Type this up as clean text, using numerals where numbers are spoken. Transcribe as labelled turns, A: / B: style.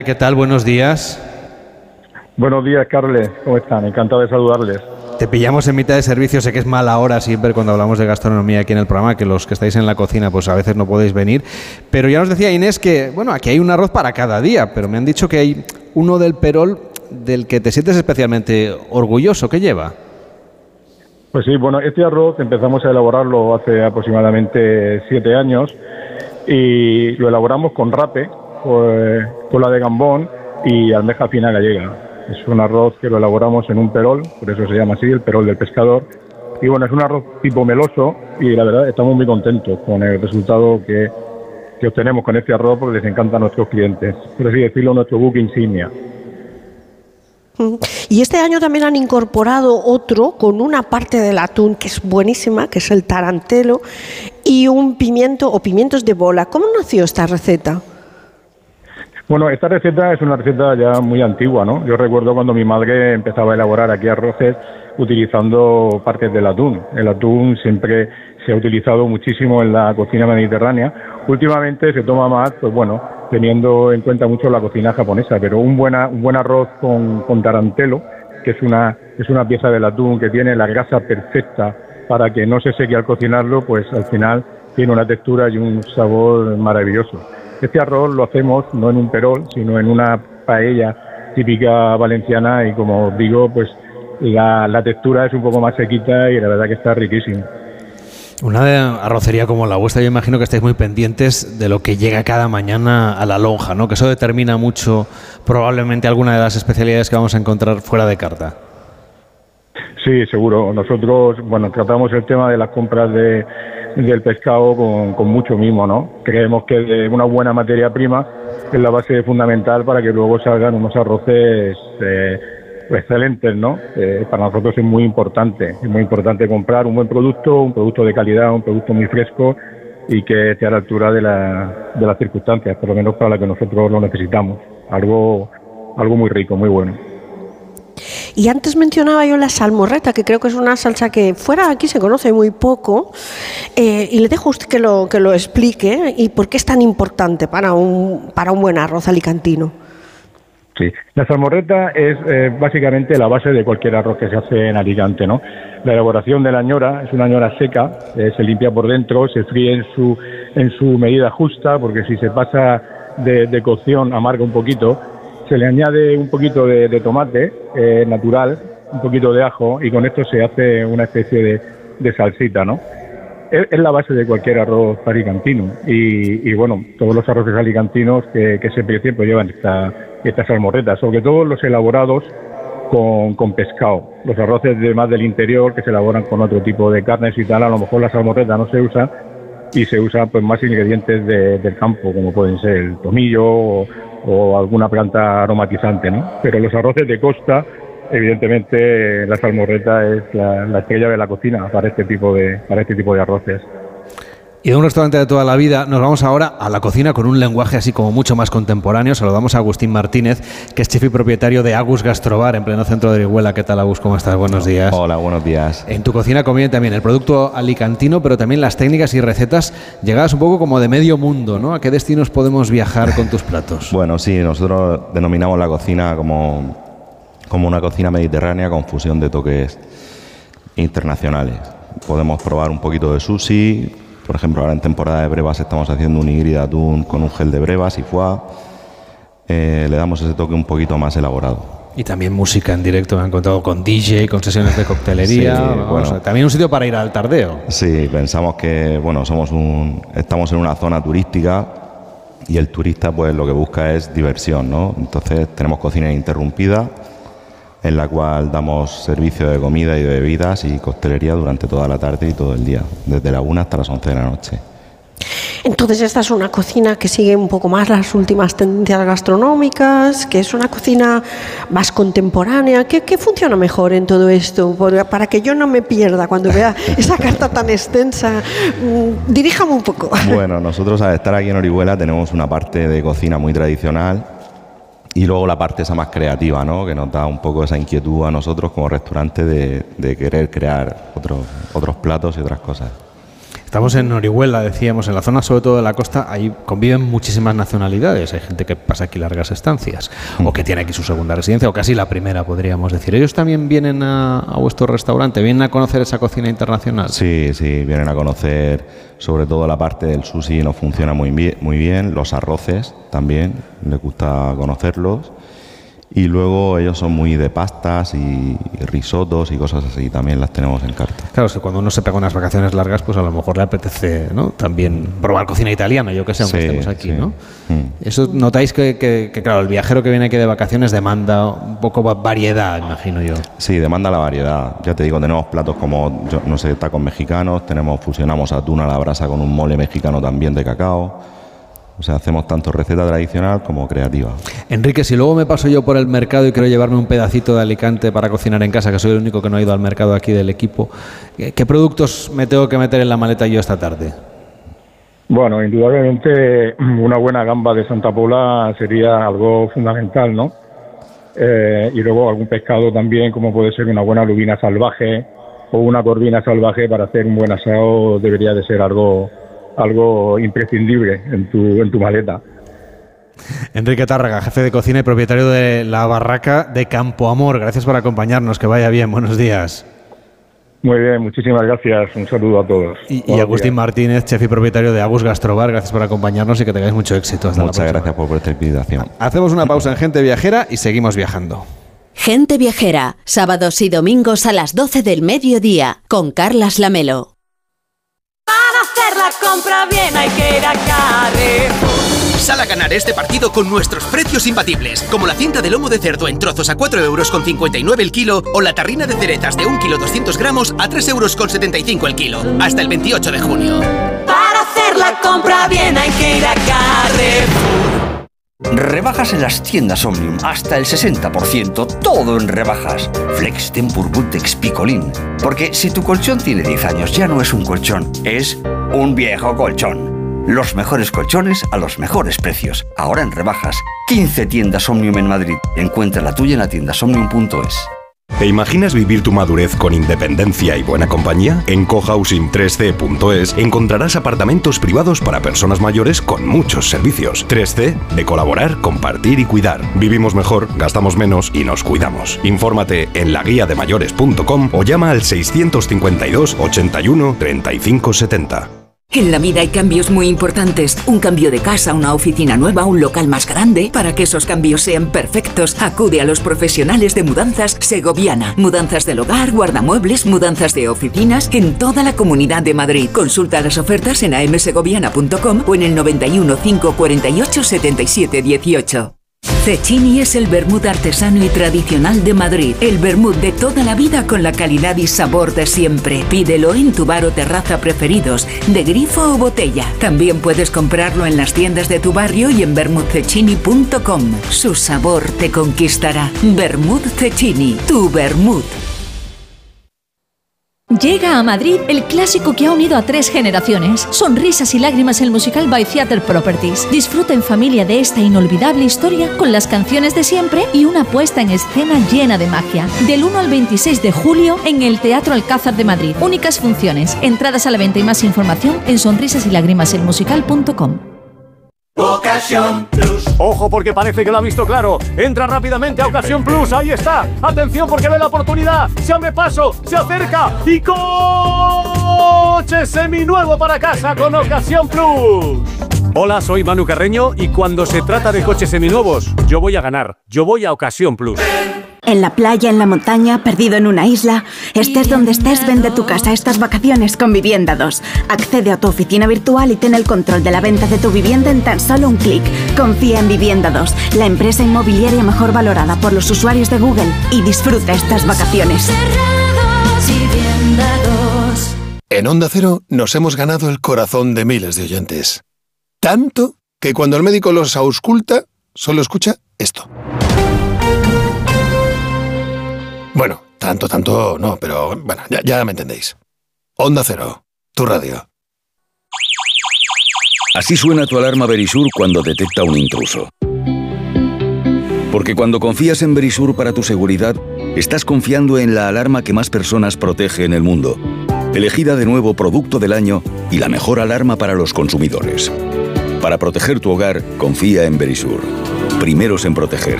A: ¿Qué tal? Buenos días.
B: Buenos días, Carles. ¿Cómo están? Encantado de saludarles.
A: Te pillamos en mitad de servicio, sé que es mala hora siempre cuando hablamos de gastronomía aquí en el programa, que los que estáis en la cocina pues a veces no podéis venir, pero ya nos decía Inés que, bueno, aquí hay un arroz para cada día, pero me han dicho que hay uno del Perol del que te sientes especialmente orgulloso. ¿Qué lleva?
B: Pues sí, bueno, este arroz empezamos a elaborarlo hace aproximadamente 7 años y lo elaboramos con rape, cola de gambón y almeja fina gallega. Es un arroz que lo elaboramos en un perol, por eso se llama así, el perol del pescador. Y bueno, es un arroz tipo meloso y la verdad estamos muy contentos con el resultado que obtenemos con este arroz porque les encanta a nuestros clientes. Por así decirlo, nuestro buque insignia.
C: Y este año también han incorporado otro con una parte del atún que es buenísima, que es el tarantelo, y un pimiento o pimientos de bola. ¿Cómo nació esta receta?
B: Bueno, esta receta es una receta ya muy antigua, ¿no? Yo recuerdo cuando mi madre empezaba a elaborar aquí arroces utilizando partes del atún. El atún siempre se ha utilizado muchísimo en la cocina mediterránea. Últimamente se toma más, pues bueno, teniendo en cuenta mucho la cocina japonesa, pero un buen arroz con tarantelo, que es una pieza del atún que tiene la grasa perfecta para que no se seque al cocinarlo, pues al final tiene una textura y un sabor maravilloso. Este arroz lo hacemos no en un perol, sino en una paella típica valenciana y como os digo, pues la textura es un poco más sequita y la verdad que está riquísimo.
A: Una arrocería como la vuestra, yo imagino que estáis muy pendientes de lo que llega cada mañana a la lonja, ¿no? Que eso determina mucho probablemente alguna de las especialidades que vamos a encontrar fuera de carta.
B: Sí, seguro. Nosotros, bueno, tratamos el tema de las compras del pescado con mucho mimo, ¿no? Creemos que una buena materia prima es la base fundamental para que luego salgan unos arroces excelentes, ¿no? Para nosotros es muy importante comprar un buen producto, un producto de calidad, un producto muy fresco y que esté a la altura de las circunstancias, por lo menos para las que nosotros lo necesitamos. Algo muy rico, muy bueno.
C: Y antes mencionaba yo la salmorreta, que creo que es una salsa que fuera de aquí se conoce muy poco, y le dejo a usted que lo explique y por qué es tan importante para un buen arroz alicantino.
B: Sí, la salmorreta es básicamente la base de cualquier arroz que se hace en Alicante, ¿no? La elaboración de la ñora es una ñora seca, se limpia por dentro, se fríe en su medida justa, porque si se pasa de cocción amarga un poquito. Se le añade un poquito de tomate natural, un poquito de ajo y con esto se hace una especie de salsita, ¿no? Es la base de cualquier arroz alicantino y bueno, todos los arroces alicantinos que se precien pues llevan esta salmorreta, sobre todo los elaborados con pescado. Los arroces más del interior que se elaboran con otro tipo de carnes y tal, a lo mejor la salmorreta no se usa y se usan pues más ingredientes del campo, como pueden ser el tomillo o alguna planta aromatizante, ¿no? Pero los arroces de costa, evidentemente la salmorreta es la estrella de la cocina para este tipo de arroces.
A: Y de un restaurante de toda la vida nos vamos ahora a la cocina con un lenguaje así como mucho más contemporáneo. Saludamos a Agustín Martínez, que es chef y propietario de Agus Gastrobar en pleno centro de Orihuela. ¿Qué tal, Agus? ¿Cómo estás? Buenos días.
D: Hola, buenos días.
A: En tu cocina conviene también el producto alicantino, pero también las técnicas y recetas llegadas un poco como de medio mundo, ¿no? ¿A qué destinos podemos viajar con tus platos?
D: Bueno, sí, nosotros denominamos la cocina como una cocina mediterránea con fusión de toques internacionales. Podemos probar un poquito de sushi. Por ejemplo, ahora en temporada de brevas estamos haciendo un nigiri de atún con un gel de brevas y foie. Le damos ese toque un poquito más elaborado. Y
A: también música en directo, me han contado con DJ, con sesiones de coctelería.
D: Sí,
A: bueno, también un sitio para ir al tardeo.
D: Sí, pensamos que bueno, estamos en una zona turística y el turista pues lo que busca es diversión, ¿no? Entonces tenemos cocina ininterrumpida, en la cual damos servicio de comida y de bebidas y coctelería durante toda la tarde y todo el día, desde la 1 hasta las 11 de la noche.
C: Entonces esta es una cocina que sigue un poco más las últimas tendencias gastronómicas, que es una cocina más contemporánea. ¿Qué funciona mejor en todo esto? Para que yo no me pierda cuando vea esa carta tan extensa, diríjame un poco.
D: Bueno, nosotros al estar aquí en Orihuela tenemos una parte de cocina muy tradicional y luego la parte esa más creativa, ¿no? Que nos da un poco esa inquietud a nosotros como restaurante de querer crear otros platos y otras cosas.
A: Estamos en Orihuela, decíamos, en la zona sobre todo de la costa, ahí conviven muchísimas nacionalidades. Hay gente que pasa aquí largas estancias, o que tiene aquí su segunda residencia, o casi la primera, podríamos decir. ¿Ellos también vienen a vuestro restaurante? ¿Vienen a conocer esa cocina internacional?
D: Sí, vienen a conocer sobre todo la parte del sushi, nos funciona muy bien. Los arroces también, les gusta conocerlos. Y luego ellos son muy de pastas y risotos y cosas así, también las tenemos en carta.
A: Claro, es que cuando uno se pega unas vacaciones largas, pues a lo mejor le apetece, ¿no?, también probar cocina italiana, yo que sé, aunque estemos aquí, ¿no? Eso notáis que, claro, el viajero que viene aquí de vacaciones demanda un poco variedad, imagino yo.
D: Sí, demanda la variedad. Ya te digo, tenemos platos como, no sé, tacos mexicanos, fusionamos atún a la brasa con un mole mexicano también de cacao. O sea, hacemos tanto receta tradicional como creativa.
A: Enrique, si luego me paso yo por el mercado y quiero llevarme un pedacito de Alicante para cocinar en casa, que soy el único que no ha ido al mercado aquí del equipo, ¿qué productos me tengo que meter en la maleta yo esta tarde?
B: Bueno, indudablemente una buena gamba de Santa Pola sería algo fundamental, ¿no? Y luego algún pescado también, como puede ser una buena lubina salvaje o una corvina salvaje para hacer un buen asado, debería de ser algo imprescindible en tu maleta.
A: Enrique Tárraga, jefe de cocina y propietario de la barraca de Campo Amor. Gracias por acompañarnos, que vaya bien, buenos días.
B: Muy bien, muchísimas gracias, un saludo a todos.
A: Y Agustín Martínez, chef y propietario de Agus Gastrobar, gracias por acompañarnos y que tengáis mucho éxito.
D: Muchas gracias por esta invitación.
A: Hacemos una pausa en Gente Viajera y seguimos viajando.
E: Gente Viajera, sábados y domingos a las 12 del mediodía, con Carlas Lamelo.
F: Para hacer la compra bien hay que ir a Carrefour.
G: Sal a ganar este partido con nuestros precios imbatibles, como la cinta de lomo de cerdo en trozos a 4,59 € el kilo o la tarrina de ceretas de 1 kilo 200 gramos a 3,75 € el kilo. Hasta el 28 de junio.
F: Para hacer la compra bien hay que ir a Carrefour.
H: Rebajas en las tiendas Omnium, hasta el 60%, todo en rebajas. Flex, Tempur, Bultex, Picolín. Porque si tu colchón tiene 10 años, ya no es un colchón, es un viejo colchón. Los mejores colchones a los mejores precios. Ahora en rebajas. 15 tiendas Omnium en Madrid. Encuentra la tuya en la tiendasomnium.es.
I: ¿Te imaginas vivir tu madurez con independencia y buena compañía? En cohousing3c.es encontrarás apartamentos privados para personas mayores con muchos servicios. 3C, de colaborar, compartir y cuidar. Vivimos mejor, gastamos menos y nos cuidamos. Infórmate en laguiademayores.com o llama al 652 81 35 70.
J: En la vida hay cambios muy importantes. Un cambio de casa, una oficina nueva, un local más grande. Para que esos cambios sean perfectos, acude a los profesionales de Mudanzas Segoviana. Mudanzas del hogar, guardamuebles, mudanzas de oficinas en toda la Comunidad de Madrid. Consulta las ofertas en amsegoviana.com o en el 91 548 77 18. Cecchini es el vermut artesano y tradicional de Madrid. El vermut de toda la vida con la calidad y sabor de siempre. Pídelo en tu bar o terraza preferidos, de grifo o botella. También puedes comprarlo en las tiendas de tu barrio y en vermutcecchini.com. Su sabor te conquistará. Vermut Cecchini, tu vermut.
K: Llega a Madrid el clásico que ha unido a 3 generaciones. Sonrisas y lágrimas, el musical by Theatre Properties. Disfruta en familia de esta inolvidable historia con las canciones de siempre y una puesta en escena llena de magia. Del 1 al 26 de julio en el Teatro Alcázar de Madrid. Únicas funciones. Entradas a la venta y más información en sonrisasylágrimaselmusical.com.
L: Ocasión Plus. Ojo, porque parece que lo ha visto claro. Entra rápidamente a Ocasión Plus. Ahí está. Atención, porque ve la oportunidad. Se abre paso, se acerca y coche seminuevo para casa con Ocasión Plus. Hola, soy Manu Carreño y cuando se trata de coches seminuevos, yo voy a ganar. Yo voy a Ocasión Plus.
M: En la playa, en la montaña, perdido en una isla, estés donde estés, vende tu casa estas vacaciones con Vivienda 2. Accede a tu oficina virtual y ten el control de la venta de tu vivienda en tan solo un clic. Confía en Vivienda 2, la empresa inmobiliaria mejor valorada por los usuarios de Google, y disfruta estas vacaciones.
N: En Onda Cero nos hemos ganado el corazón de miles de oyentes. Tanto que cuando el médico los ausculta, solo escucha esto. Bueno, tanto no, pero bueno, ya me entendéis. Onda Cero, tu radio.
O: Así suena tu alarma Verisur cuando detecta un intruso. Porque cuando confías en Verisur para tu seguridad, estás confiando en la alarma que más personas protege en el mundo. Elegida de nuevo Producto del Año y la mejor alarma para los consumidores. Para proteger tu hogar, confía en Verisur. Primeros en proteger.